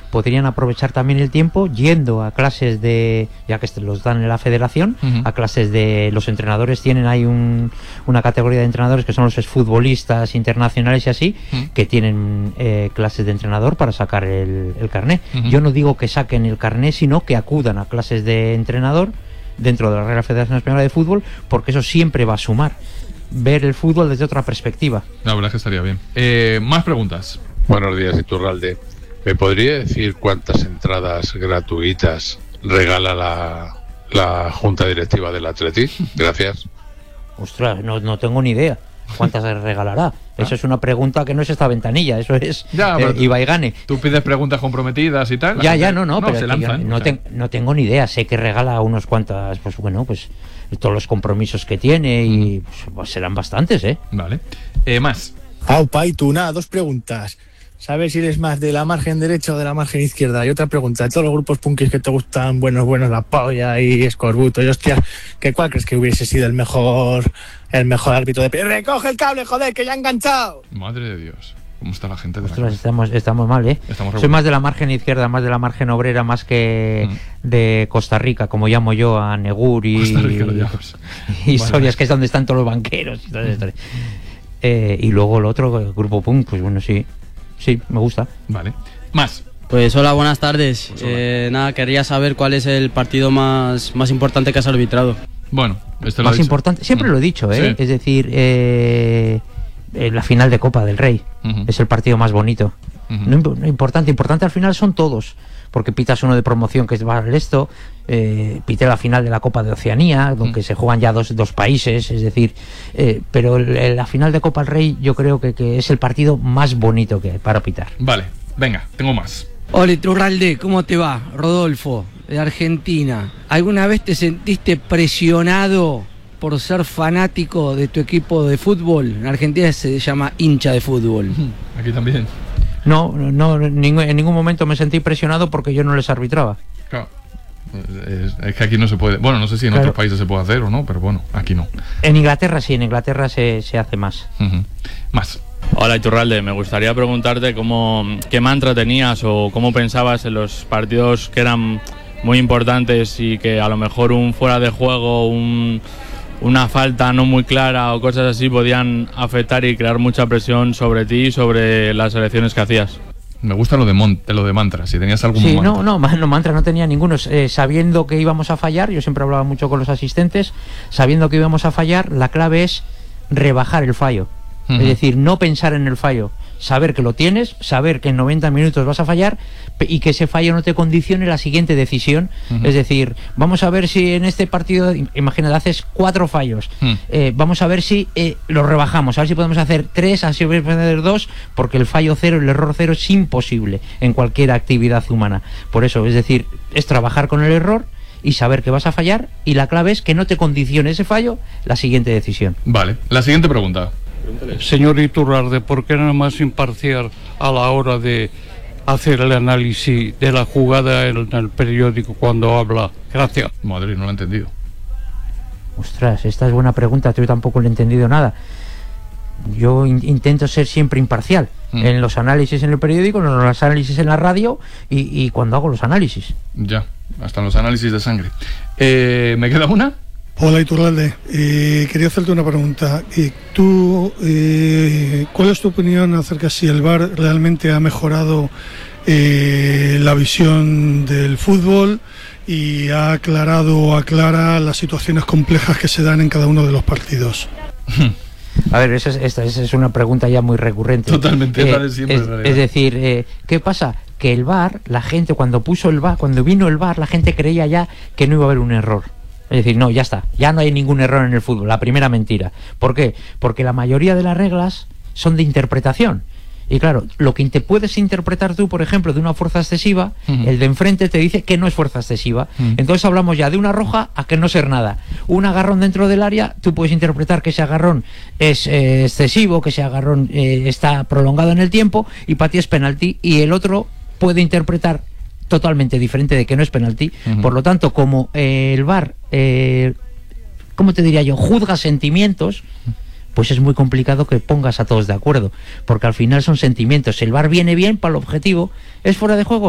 podrían aprovechar también el tiempo yendo a clases de, ya que los dan en la federación, a clases de los entrenadores. Tienen ahí una categoría de entrenadores que son los exfutbolistas internacionales y así, que tienen clases de entrenador para sacar el carné. Yo no digo que saquen el carné, sino que acudan a clases de entrenador dentro de la Real Federación Española de Fútbol, porque eso siempre va a sumar, ver el fútbol desde otra perspectiva. La verdad es que estaría bien. Más preguntas. Buenos días, Iturralde. ¿Me podría decir cuántas entradas gratuitas regala la Junta Directiva del Athletic? Gracias. Ostras, no tengo ni idea cuántas regalará. Eso es una pregunta que no es esta ventanilla, eso es Iba y Gane. Tú pides preguntas comprometidas y tal. Pero se lanzan, no tengo ni idea. Sé que regala unos cuantas, pues todos los compromisos que tiene y pues serán bastantes, ¿eh? Vale. Más. Aupa, y tú, dos preguntas. ¿Sabes si eres más de la margen derecha o de la margen izquierda? Y otra pregunta, de todos los grupos punkis que te gustan, buenos, La Polla y Escorbuto y hostias, ¿cuál crees que hubiese sido el mejor árbitro de... ¡Recoge el cable, joder, que ya ha enganchado! Madre de Dios, ¿cómo está la gente? Ostras, estamos mal, ¿eh? Soy más de la margen izquierda, más de la margen obrera, más que de Costa Rica, como llamo yo a Negur y Soria, que es donde están todos los banqueros. Y luego el otro, el grupo punk, pues bueno, sí, me gusta. Vale. Más. Pues hola, buenas tardes. Quería saber cuál es el partido más importante que has arbitrado. Bueno, más importante, siempre lo he dicho, ¿eh? Sí. Es decir, la final de Copa del Rey es el partido más bonito. No importante al final son todos, porque pitas uno de promoción que es esto, pité la final de la Copa de Oceanía, donde se juegan ya dos países, es decir, pero la final de Copa del Rey yo creo que es el partido más bonito que hay para pitar. Vale, venga, tengo más. Hola, Iturralde, ¿cómo te va? Rodolfo, de Argentina. ¿Alguna vez te sentiste presionado por ser fanático de tu equipo de fútbol? En Argentina se llama hincha de fútbol. Aquí también. No, en ningún momento me sentí presionado porque yo no les arbitraba. Claro. Es que aquí no se puede. Bueno, no sé si en otros países se puede hacer o no, pero bueno, aquí no. En Inglaterra sí, en Inglaterra se hace más. Más. Hola, Iturralde, me gustaría preguntarte qué mantra tenías o cómo pensabas en los partidos que eran muy importantes y que a lo mejor un fuera de juego, una falta no muy clara o cosas así podían afectar y crear mucha presión sobre ti y sobre las elecciones que hacías. Me gusta lo de mantra, si tenías algún mantra. No, mantra no tenía ninguno. Sabiendo que íbamos a fallar, yo siempre hablaba mucho con los asistentes, sabiendo que íbamos a fallar, la clave es rebajar el fallo. Es decir, no pensar en el fallo, saber que lo tienes, saber que en 90 minutos vas a fallar y que ese fallo no te condicione la siguiente decisión. Es decir, vamos a ver si en este partido, imagínate, haces 4 fallos, vamos a ver si los rebajamos, a ver si podemos hacer 3, así podemos hacer 2, porque el fallo 0, el error 0 es imposible en cualquier actividad humana. Por eso, es decir, es trabajar con el error y saber que vas a fallar, y la clave es que no te condicione ese fallo la siguiente decisión. Vale, la siguiente pregunta. Señor Iturralde, ¿por qué no es más imparcial a la hora de hacer el análisis de la jugada en el periódico cuando habla? Gracias. Madre, no lo he entendido. Ostras, esta es buena pregunta, yo tampoco le he entendido nada. Yo intento ser siempre imparcial en los análisis en el periódico, en los análisis en la radio y cuando hago los análisis. Ya, hasta en los análisis de sangre. ¿Me queda una? Hola, Iturralde, quería hacerte una pregunta. ¿Cuál es tu opinión acerca de si el VAR realmente ha mejorado la visión del fútbol y ha aclarado o aclara las situaciones complejas que se dan en cada uno de los partidos? A ver, esta es una pregunta ya muy recurrente. Totalmente, siempre. Es decir, ¿qué pasa? Que el VAR, la gente cuando vino el VAR, la gente creía ya que no iba a haber un error. Es decir, no, ya está, ya no hay ningún error en el fútbol, la primera mentira. ¿Por qué? Porque la mayoría de las reglas son de interpretación. Y claro, lo que te puedes interpretar tú, por ejemplo, de una fuerza excesiva, el de enfrente te dice que no es fuerza excesiva. Entonces hablamos ya de una roja a que no ser nada. Un agarrón dentro del área, tú puedes interpretar que ese agarrón es excesivo, que ese agarrón está prolongado en el tiempo, y para ti es penalti, y el otro puede interpretar totalmente diferente de que no es penalti. Por lo tanto, como el VAR, ¿cómo te diría yo?, juzga sentimientos, pues es muy complicado que pongas a todos de acuerdo, porque al final son sentimientos. El VAR viene bien para el objetivo, es fuera de juego,